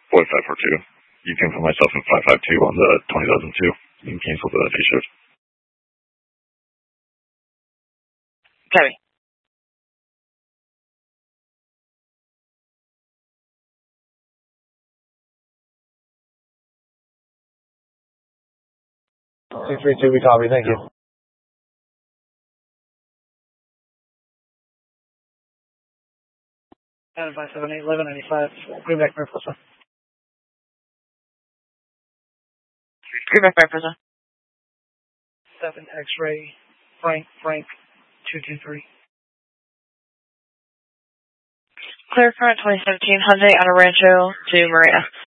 Boy 542. You can put myself in 552 on the 2002. You can cancel the day shift. Copy. $632, we copy. Thank you. 578 1195. Greenback, Mariposa. Greenback, Mariposa. 7 X-ray, Frank 223. Clear current 2017 Hyundai Auto Rancho to Marina.